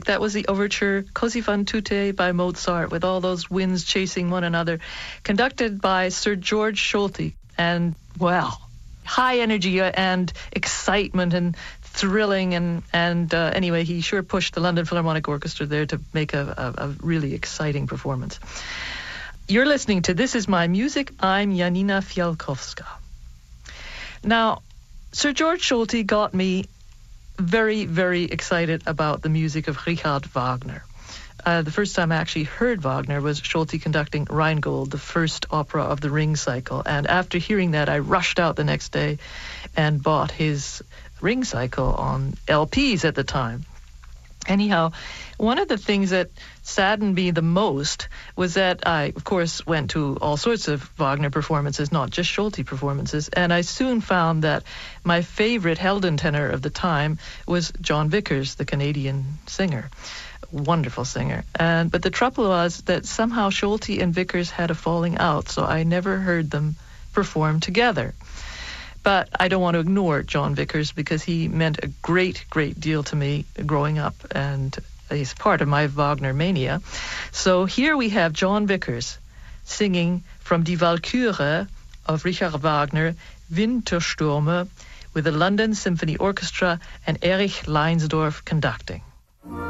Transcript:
That was the overture Così fan tutte by Mozart, with all those winds chasing one another, conducted by Sir George Solti. And, well, high energy and excitement and thrilling. And anyway, he sure pushed the London Philharmonic Orchestra there to make a really exciting performance. You're listening to This Is My Music. I'm Janina Fialkowska. Now, Sir George Solti got me very, very excited about the music of Richard Wagner. The first time I actually heard Wagner was Solti conducting Rheingold, the first opera of the Ring cycle. And after hearing that, I rushed out the next day and bought his Ring cycle on LPs at the time. Anyhow, one of the things that saddened me the most was that I, of course, went to all sorts of Wagner performances, not just Solti performances, and I soon found that my favorite Helden tenor of the time was John Vickers, the Canadian singer. Wonderful singer. But the trouble was that somehow Solti and Vickers had a falling out, so I never heard them perform together. But I don't want to ignore John Vickers because he meant a great, great deal to me growing up, and he's part of my Wagner mania. So here we have John Vickers singing from Die Walküre of Richard Wagner, Winterstürme, with the London Symphony Orchestra and Erich Leinsdorf conducting.